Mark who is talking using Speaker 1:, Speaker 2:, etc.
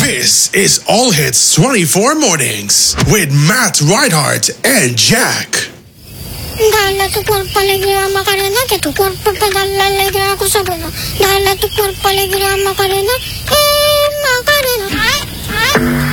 Speaker 1: This is All Hits 24 Mornings with Matt Reinhardt and Jack.
Speaker 2: Dahil natupor paligya makarena, tetupor pagkadalalagya ako sa buno. Dahil natupor paligya makarena, makarena.